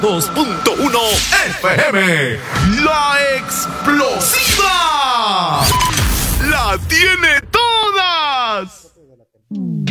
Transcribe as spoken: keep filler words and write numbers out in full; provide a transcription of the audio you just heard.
dos punto uno F M, la explosiva, la tiene todas.